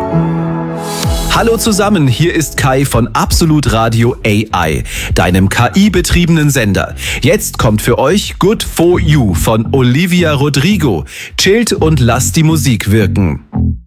Hallo zusammen, hier ist Kai von Absolut Radio AI, deinem KI-betriebenen Sender. Jetzt kommt für euch Good For You von Olivia Rodrigo. Chillt und lasst die Musik wirken.